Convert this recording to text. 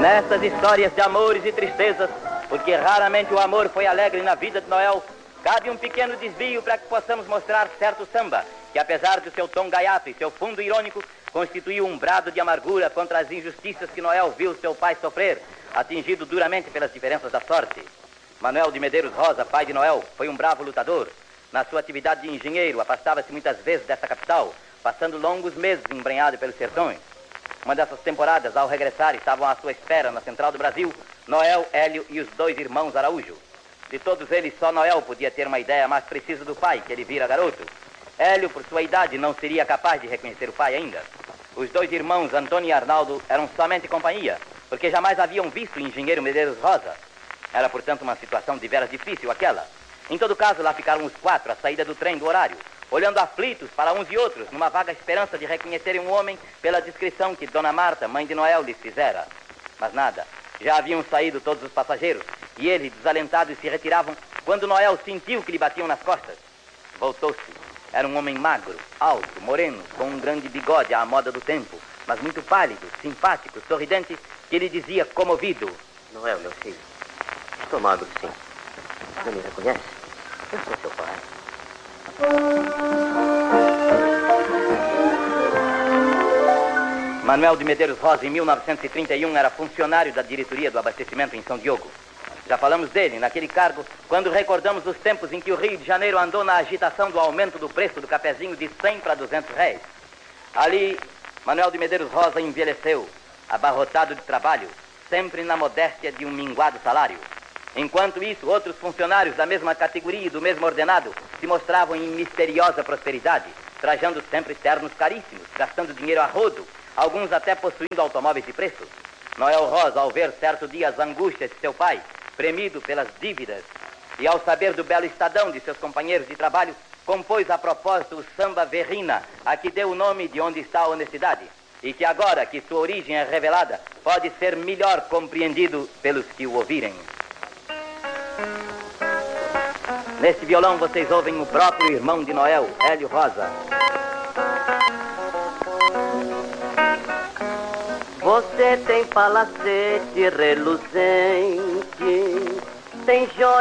Nessas histórias de amores e tristezas, porque raramente o amor foi alegre na vida de Noel, cabe um pequeno desvio para que possamos mostrar certo samba, que apesar do seu tom gaiato e seu fundo irônico, constituiu um brado de amargura contra as injustiças que Noel viu seu pai sofrer, atingido duramente pelas diferenças da sorte. Manuel de Medeiros Rosa, pai de Noel, foi um bravo lutador. Na sua atividade de engenheiro, afastava-se muitas vezes dessa capital, passando longos meses embrenhado pelos sertões. Uma dessas temporadas, ao regressar, estavam à sua espera na Central do Brasil, Noel, Hélio e os dois irmãos Araújo. De todos eles, só Noel podia ter uma ideia mais precisa do pai, que ele vira garoto. Hélio, por sua idade, não seria capaz de reconhecer o pai ainda. Os dois irmãos, Antônio e Arnaldo, eram somente companhia, porque jamais haviam visto o engenheiro Medeiros Rosa. Era, portanto, uma situação de veras difícil aquela. Em todo caso, lá ficaram os quatro à saída do trem do horário, olhando aflitos para uns e outros, numa vaga esperança de reconhecerem um homem pela descrição que Dona Marta, mãe de Noel, lhes fizera. Mas nada. Já haviam saído todos os passageiros, e eles, desalentados, se retiravam quando Noel sentiu que lhe batiam nas costas. Voltou-se. Era um homem magro, alto, moreno, com um grande bigode à moda do tempo, mas muito pálido, simpático, sorridente, que lhe dizia comovido: Noel, meu filho, estou magro, sim. Não me reconhece? Eu sou seu pai. Manuel de Medeiros Rosa, em 1931, era funcionário da diretoria do abastecimento em São Diogo. Já falamos dele, naquele cargo, quando recordamos os tempos em que o Rio de Janeiro andou na agitação do aumento do preço do cafezinho de 100 para 200 réis. Ali, Manuel de Medeiros Rosa envelheceu, abarrotado de trabalho, sempre na modéstia de um minguado salário. Enquanto isso, outros funcionários da mesma categoria e do mesmo ordenado se mostravam em misteriosa prosperidade, trajando sempre ternos caríssimos, gastando dinheiro a rodo, alguns até possuindo automóveis de preço. Noel Rosa, ao ver certo dia as angústias de seu pai, premido pelas dívidas, e ao saber do belo estadão de seus companheiros de trabalho, compôs a propósito o samba Verrina, a que deu o nome de Onde Está a Honestidade, e que agora que sua origem é revelada, pode ser melhor compreendido pelos que o ouvirem. Neste violão vocês ouvem o próprio irmão de Noel, Hélio Rosa. Você tem palacete reluzente, tem joias